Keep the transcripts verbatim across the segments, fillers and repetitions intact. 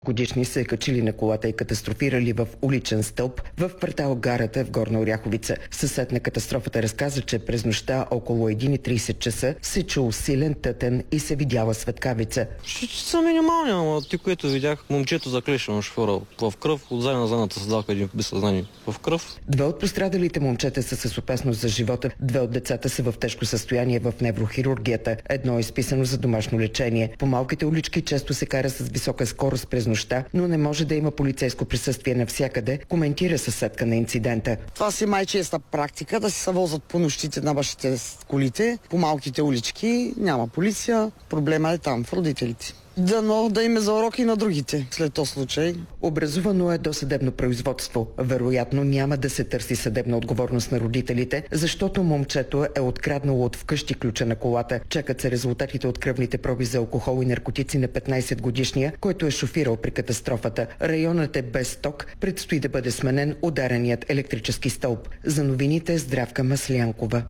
Годишни се е качили на колата и катастрофирали в уличен стълб в квартал Гарата в Горна Оряховица. Съсед на катастрофата разказа, че през нощта около едно и трийсет часа се чул силен тътен и се видяла светкавица. Ще са минимални, ама ти, което видях, момчето заклешено шофьора в кръв, отзади на задната седалка един без съзнание в кръв. Две от пострадалите момчета са с опасност за живота, две от децата са в тежко състояние в неврохирургията. Едно е изписано за домашно лечение. По малките улички често се кара с висока скорост през нощта, но не може да има полицейско присъствие навсякъде, коментира съседка на инцидента. Това си май честа практика, да се съвозят по нощите на бащите с колите, по малките улички, няма полиция, проблема е там в родителите. Дано да им е за уроки на другите след този случай. Образувано е досъдебно производство. Вероятно няма да се търси съдебна отговорност на родителите, защото момчето е откраднало от вкъщи ключа на колата. Чакат се резултатите от кръвните проби за алкохол и наркотици на петнайсетгодишния, който е шофирал при катастрофата. Районът е без ток, предстои да бъде сменен удареният електрически стълб. За новините Здравка Маслянкова.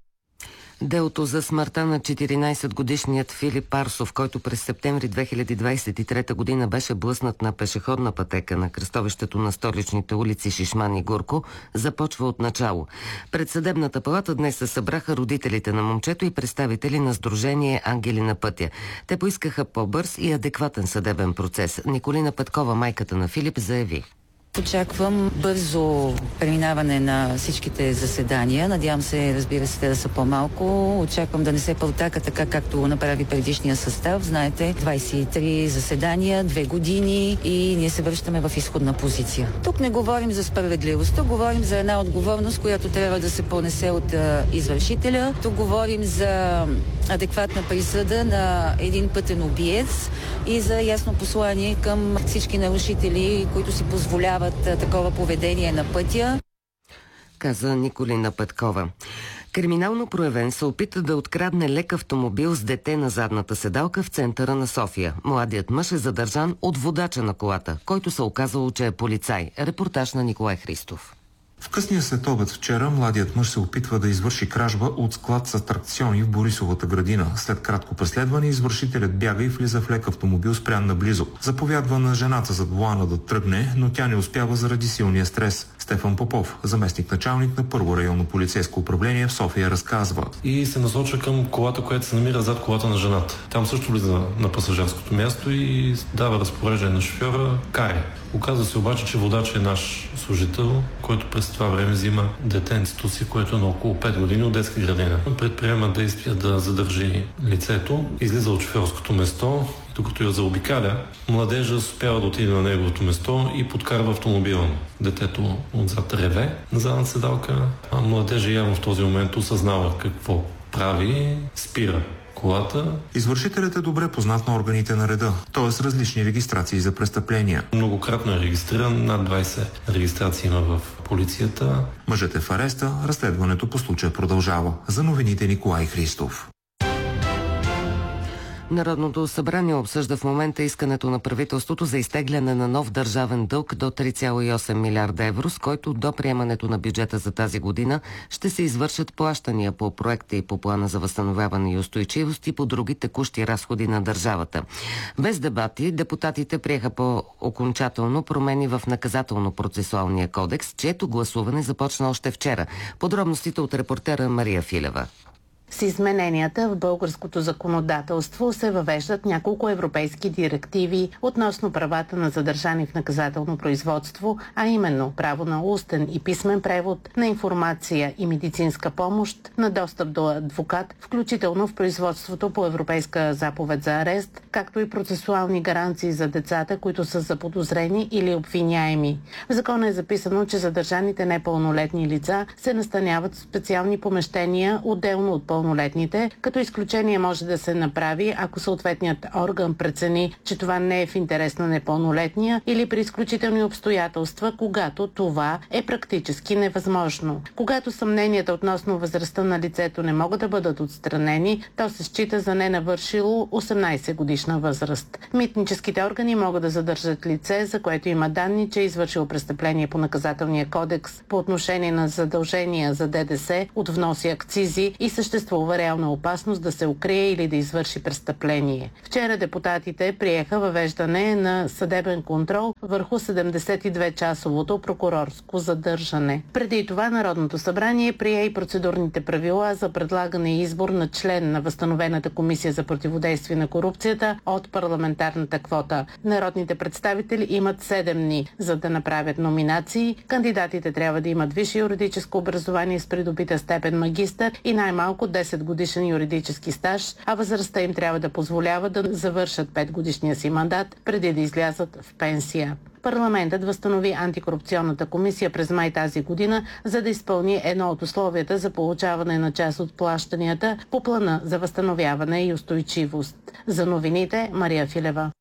Делото за смъртта на четиринайсетгодишният Филип Арсов, който през септември две хиляди двайсет и трета година беше блъснат на пешеходна пътека на кръстовището на столичните улици Шишман и Горко, започва от начало. Пред съдебната палата днес се събраха родителите на момчето и представители на сдружение Ангели на пътя. Те поискаха по-бърз и адекватен съдебен процес. Николина Петкова, майката на Филип, заяви: Очаквам бързо преминаване на всичките заседания. Надявам се, разбира се, те да са по-малко. Очаквам да не се пълтака така, както го направи предишния състав. Знаете, двайсет и три заседания, две години и ние се връщаме в изходна позиция. Тук не говорим за справедливост, тук говорим за една отговорност, която трябва да се понесе от а, извършителя. Тук говорим за адекватна присъда на един пътен убиец и за ясно послание към всички нарушители, които си позволяват такова поведение на пътя, каза Николина Петкова. Криминално проявен се опита да открадне лек автомобил с дете на задната седалка в центъра на София. Младият мъж е задържан от водача на колата, който се оказало, че е полицай. Репортаж на Николай Христов. В късния следобед вчера младият мъж се опитва да извърши кражба от склад с атракциони в Борисовата градина. След кратко преследване извършителят бяга и влиза в лек автомобил спрян наблизо. Заповядва на жената зад волана да тръгне, но тя не успява заради силния стрес. Стефан Попов, заместник-началник на Първо районно полицейско управление в София, разказва. И се насочва към колата, която се намира зад колата на жената. Там също влиза на пасажирското място и дава разпореждане на шофьора каре. Оказва се обаче, че водач е наш служител, който през това време взима детенцето си, което е на около пет години от детска градина. Предприема действия да задържи лицето, излиза от шофьорското место и докато я заобикаля, младежа успява да отиде на неговото место и подкарва автомобила. Детето отзад реве на задната седалка, а младежа явно в този момент осъзнава какво прави, спира колата. Извършителят е добре познат на органите на реда, т.е. с различни регистрации за престъпления. Многократно е регистриран, над двайсет регистрации има в полицията. Мъжът е в ареста, разследването по случая продължава. За новините Николай Христов. Народното събрание обсъжда в момента искането на правителството за изтегляне на нов държавен дълг до три цяло и осем милиарда евро, с който до приемането на бюджета за тази година ще се извършат плащания по проекта и по плана за възстановяване и устойчивост и по други текущи разходи на държавата. Без дебати, депутатите приеха по-окончателно промени в наказателно-процесуалния кодекс, чието гласуване започна още вчера. Подробностите от репортера Мария Филева. С измененията в българското законодателство се въвеждат няколко европейски директиви относно правата на задържани в наказателно производство, а именно право на устен и писмен превод, на информация и медицинска помощ, на достъп до адвокат, включително в производството по Европейска заповед за арест, както и процесуални гаранции за децата, които са заподозрени или обвиняеми. В закона е записано, че задържаните непълнолетни лица се настаняват в специални помещения, отделно от пълнолетните, като изключение може да се направи, ако съответният орган прецени, че това не е в интерес на непълнолетния или при изключителни обстоятелства, когато това е практически невъзможно. Когато съмненията относно възрастта на лицето не могат да бъдат отстранени, то се счита за ненавършило осемнайсет годишна възраст. Митническите органи могат да задържат лице, за което има данни, че е извършило престъпление по наказателния кодекс по отношение на задължения за ДДС от внос и акцизи и съществува съществува реална опасност да се укрие или да извърши престъпление. Вчера депутатите приеха въвеждане на съдебен контрол върху седемдесет и две часовото прокурорско задържане. Преди това Народното събрание прие и процедурните правила за предлагане и избор на член на възстановената комисия за противодействие на корупцията от парламентарната квота. Народните представители имат седем дни, за да направят номинации. Кандидатите трябва да имат висше юридическо образование с придобита степен магистър и най-малко десет годишен юридически стаж, а възрастта им трябва да позволява да завършат пет годишния си мандат преди да излязат в пенсия. Парламентът възстанови антикорупционната комисия през май тази година, за да изпълни едно от условията за получаване на част от плащанията по плана за възстановяване и устойчивост. За новините Мария Филева.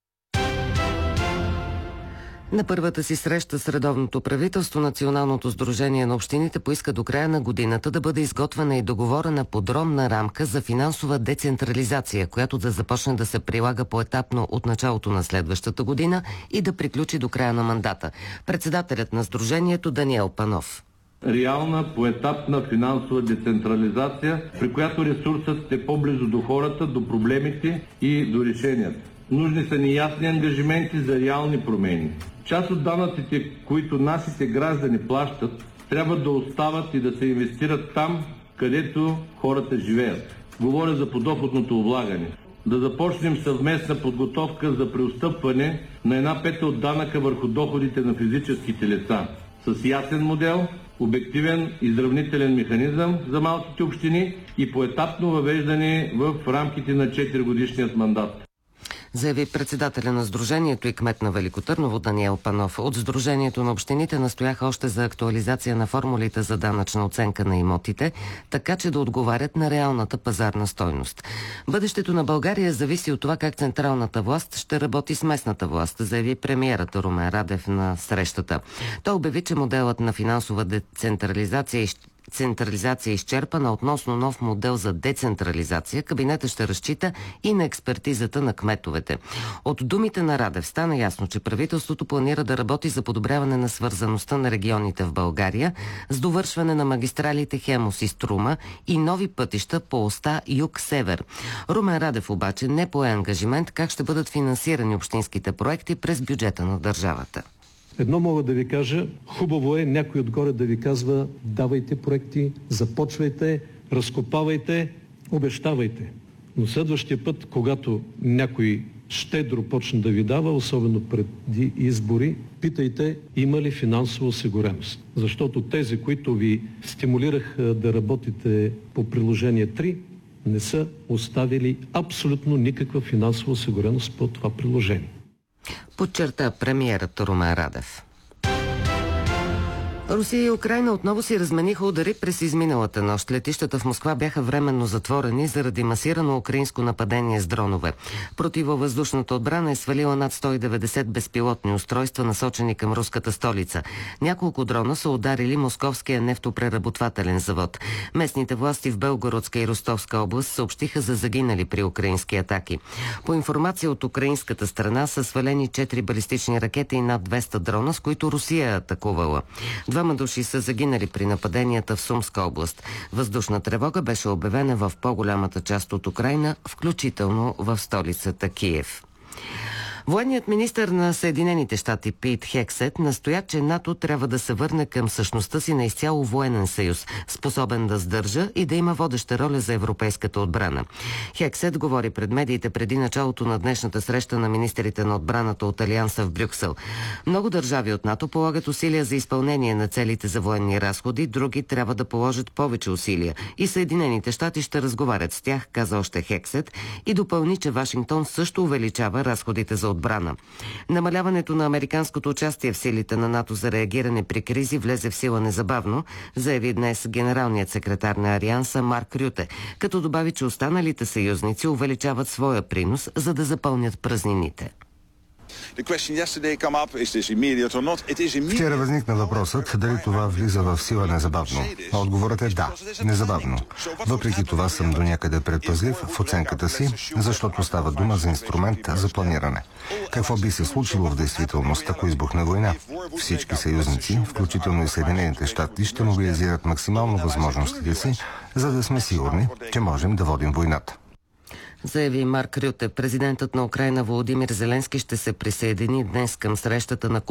На първата си среща с редовното правителство, Националното сдружение на общините поиска до края на годината да бъде изготвена и договорена подробна рамка за финансова децентрализация, която да започне да се прилага поетапно от началото на следващата година и да приключи до края на мандата. Председателят на сдружението Даниел Панов. Реална поетапна финансова децентрализация, при която ресурсът е по-близо до хората, до проблемите и до решенията. Нужни са ни ясни ангажименти за реални промени. Част от данъците, които нашите граждани плащат, трябва да остават и да се инвестират там, където хората живеят. Говоря за подоходното облагане. Да започнем съвместна подготовка за преотстъпване на една пета от данъка върху доходите на физическите лица. С ясен модел, обективен изравнителен механизъм за малките общини и поетапно въвеждане в рамките на четиригодишният мандат. Заяви председателя на Сдружението и кмет на Велико Търново Даниел Панов. От Сдружението на общините настояха още за актуализация на формулите за данъчна оценка на имотите, така че да отговарят на реалната пазарна стойност. Бъдещето на България зависи от това как централната власт ще работи с местната власт, заяви премиерът Румен Радев на срещата. Той обяви, че моделът на финансова децентрализация Централизация е изчерпана. Относно нов модел за децентрализация, кабинетът ще разчита и на експертизата на кметовете. От думите на Радев стана ясно, че правителството планира да работи за подобряване на свързаността на регионите в България с довършване на магистралите Хемус и Струма и нови пътища по оста юг-север. Румен Радев обаче не пое ангажимент как ще бъдат финансирани общинските проекти през бюджета на държавата. Едно мога да ви кажа, хубаво е някой отгоре да ви казва: давайте проекти, започвайте, разкопавайте, обещавайте. Но следващия път, когато някой щедро почне да ви дава, особено преди избори, питайте има ли финансова осигуреност. Защото тези, които ви стимулираха да работите по приложение три, не са оставили абсолютно никаква финансова осигуреност по това приложение. Подчерта премиерът Румен Радев. Русия и Украйна отново си размениха удари през изминалата нощ. Летищата в Москва бяха временно затворени заради масирано украинско нападение с дронове. Противовъздушната отбрана е свалила над сто и деветдесет безпилотни устройства, насочени към руската столица. Няколко дрона са ударили московския нефтопреработвателен завод. Местните власти в Белгородска и Ростовска област съобщиха за загинали при украински атаки. По информация от украинската страна са свалени четири балистични ракети и над двеста дрона, с които Русия е атакувала. Двама души са загинали при нападенията в Сумска област. Въздушна тревога беше обявена в по-голямата част от Украйна, включително в столицата Киев. Военният министър на Съединените щати Пит Хексет настоя, че НАТО трябва да се върне към същността си на изцяло военен съюз, способен да сдържа и да има водеща роля за европейската отбрана. Хексет говори пред медиите преди началото на днешната среща на министрите на отбраната от Алианса в Брюксел. Много държави от НАТО полагат усилия за изпълнение на целите за военни разходи, други трябва да положат повече усилия и Съединените щати ще разговарят с тях, каза още Хексет, и допълни, че Вашингтон също увеличава разходите за отбрана. Намаляването на американското участие в силите на НАТО за реагиране при кризи влезе в сила незабавно, заяви днес генералният секретар на Алианса Марк Рюте, като добави, че останалите съюзници увеличават своя принос, за да запълнят празнините. Вчера възникна въпросът дали това влиза в сила незабавно. Отговорът е да, незабавно. Въпреки това съм до някъде предпазлив в оценката си, защото става дума за инструмент за планиране. Какво би се случило в действителност, ако избухне война? Всички съюзници, включително и Съединените щати, ще мобилизират максимално възможностите си, за да сме сигурни, че можем да водим войната. Заяви Марк Рюте. Президентът на Украйна Володимир Зеленски ще се присъедини днес към срещата на